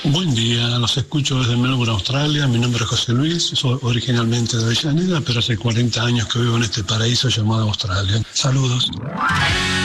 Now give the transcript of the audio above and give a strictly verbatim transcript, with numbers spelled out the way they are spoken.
Buen día, los escucho desde Melbourne, Australia. Mi nombre es José Luis, soy originalmente de Avellaneda, pero hace cuarenta años que vivo en este paraíso llamado Australia. Saludos.